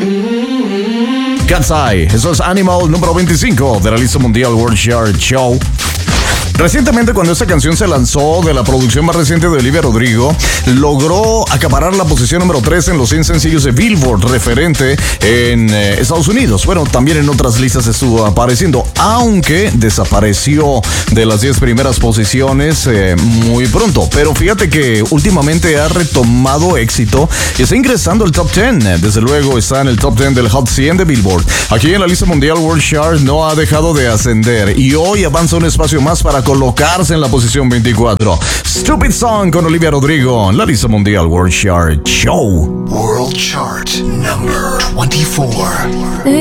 Cat's Eye, eso es Animal número 25 de la lista mundial World Chart Show. Recientemente, cuando esta canción se lanzó de la producción más reciente de Olivia Rodrigo, logró acaparar la posición número 3 en los 100 sencillos de Billboard referente en Estados Unidos. Bueno, también en otras listas estuvo apareciendo, aunque desapareció de las 10 primeras posiciones muy pronto. Pero fíjate que últimamente ha retomado éxito y está ingresando al top 10. Desde luego está en el top 10 del Hot 100 de Billboard. Aquí en la lista mundial World Chart no ha dejado de ascender y hoy avanza un espacio más para colocarse en la posición 24. Stupid Song con Olivia Rodrigo en la lista mundial World Chart Show. World Chart number 24.